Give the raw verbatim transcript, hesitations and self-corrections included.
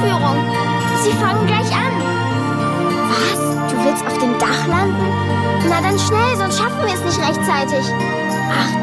Vorführung. Sie fangen gleich an. Was? Du willst auf dem Dach landen? Na dann schnell, sonst schaffen wir es nicht rechtzeitig. Ach